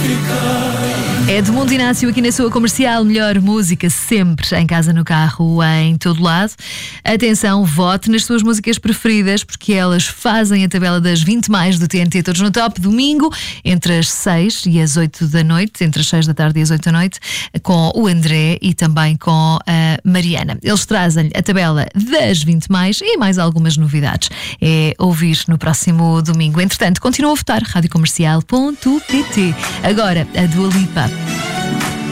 Edmundo Inácio aqui na sua comercial. Melhor música sempre, em casa, no carro, em todo lado. Atenção, vote nas suas músicas preferidas, porque elas fazem a tabela das 20 mais do TNT Todos no Top, domingo, entre as 6 e as 8 da noite, entre as 6 da tarde e as 8 da noite, com o André e também com a Mariana. Eles trazem a tabela das 20 mais e mais algumas novidades. É ouvir no próximo domingo. Entretanto, continua a votar, radiocomercial.pt. Agora, a Dua Lipa.